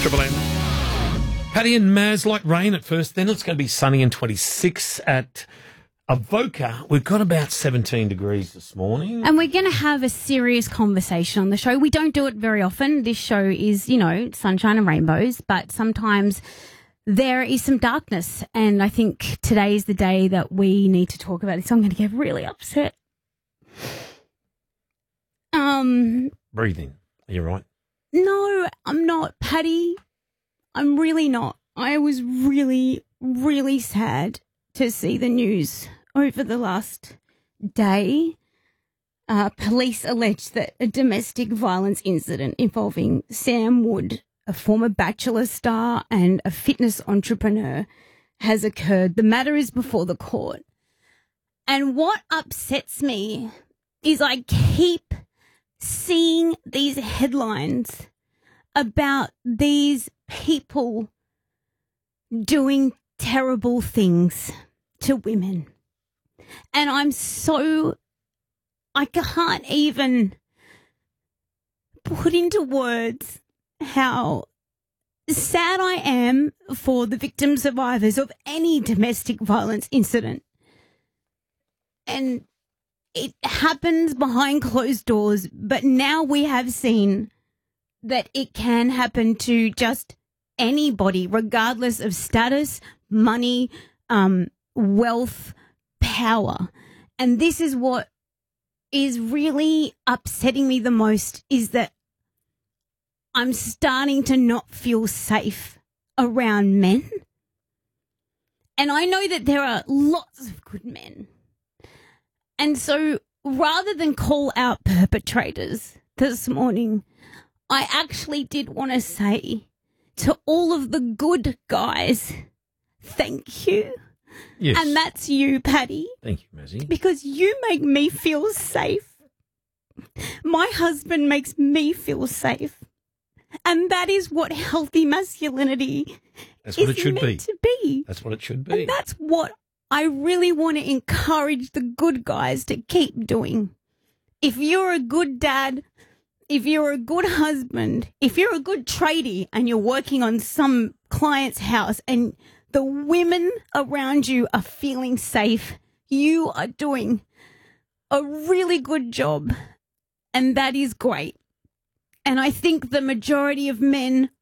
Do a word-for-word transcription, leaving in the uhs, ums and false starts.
Triple M. Paddy and Maz, like rain at first, then it's going to be sunny and twenty-six at Avoca. We've got about seventeen degrees this morning. And we're going to have a serious conversation on the show. We don't do it very often. This show is, you know, sunshine and rainbows, but sometimes there is some darkness. And I think today is the day that we need to talk about it. So I'm going to get really upset. Um, Breathe in. Are you right? No, I'm not, Paddy. I'm really not. I was really, really sad to see the news over the last day. Uh, police allege that a domestic violence incident involving Sam Wood, a former Bachelor star and a fitness entrepreneur, has occurred. The matter is before the court. And what upsets me is I keep seeing these headlines about these people doing terrible things to women. And I'm so, I can't even put into words how sad I am for the victim survivors of any domestic violence incident. And it happens behind closed doors, but now we have seen that it can happen to just anybody, regardless of status, money, um, wealth, power. And this is what is really upsetting me the most, is that I'm starting to not feel safe around men. And I know that there are lots of good men. And so rather than call out perpetrators this morning, I actually did want to say to all of the good guys, thank you. Yes. And that's you, Paddy. Thank you, Mazzy. Because you make me feel safe. My husband makes me feel safe. And that is what healthy masculinity That's is what it should meant be. to be. That's what it should be. And that's what I really want to encourage the good guys to keep doing. If you're a good dad, if you're a good husband, if you're a good tradie and you're working on some client's house and the women around you are feeling safe, you are doing a really good job. And that is great. And I think the majority of men